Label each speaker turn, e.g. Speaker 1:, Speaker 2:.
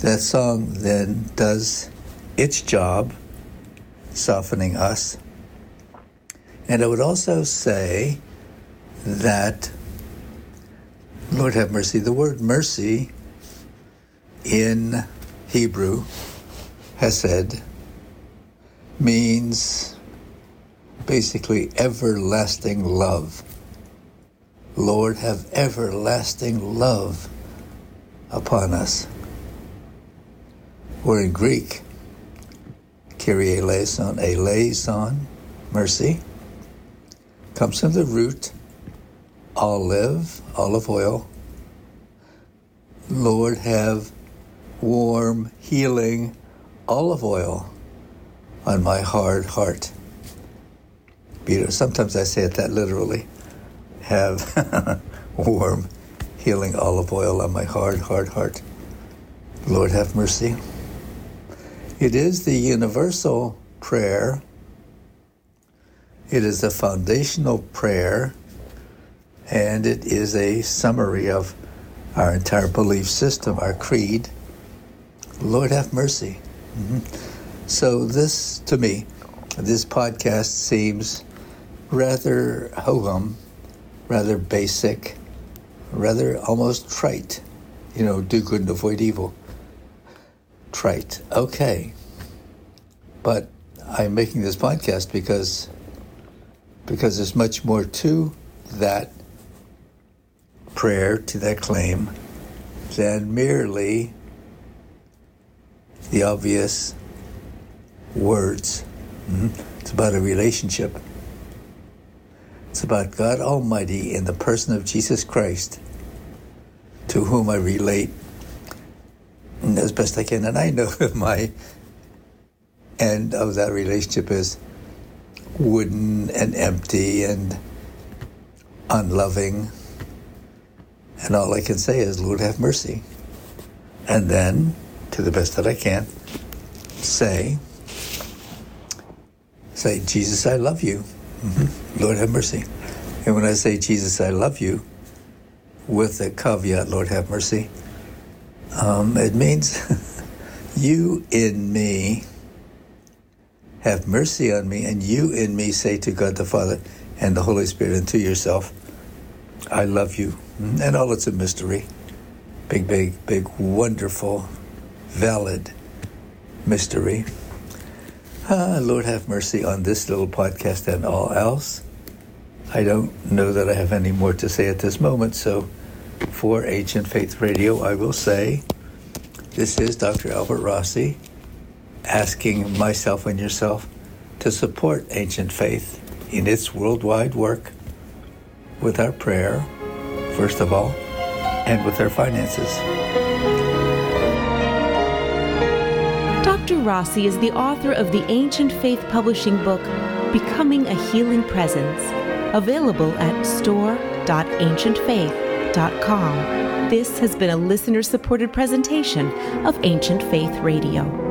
Speaker 1: That song then does its job, softening us. And I would also say that, Lord have mercy, the word mercy in Hebrew, hesed, means basically everlasting love. Lord, have everlasting love upon us. Or in Greek, Kyrie eleison, mercy, comes from the root olive oil. Lord, have warm, healing olive oil on my hard heart. Sometimes I say it that literally. Have warm, healing olive oil on my hard heart. Lord, have mercy. It is the universal prayer. It is a foundational prayer, and it is a summary of our entire belief system, our creed. Lord, have mercy. So this, to me, this podcast seems rather ho-hum, rather basic, rather almost trite. Do good and avoid evil. Trite. Okay. But I'm making this podcast because there's much more to that prayer, to that claim, than merely the obvious words. It's about a relationship. It's about God Almighty in the person of Jesus Christ, to whom I relate as best I can. And I know that my end of that relationship is wooden and empty and unloving. And all I can say is, Lord, have mercy. And then, to the best that I can, say, Jesus, I love you. Lord, have mercy. And when I say, Jesus, I love you, with the caveat, Lord, have mercy, it means you in me have mercy on me, and you in me say to God the Father and the Holy Spirit and to yourself, I love you. And all it's a mystery. Big, wonderful, valid mystery. Lord, have mercy on this little podcast and all else. I don't know that I have any more to say at this moment, so for Ancient Faith Radio, I will say, this is Dr. Albert Rossi, asking myself and yourself to support Ancient Faith in its worldwide work with our prayer, first of all, and with our finances.
Speaker 2: Dr. Rossi is the author of the Ancient Faith publishing book, Becoming a Healing Presence, available at store.ancientfaith.com. This has been a listener-supported presentation of Ancient Faith Radio.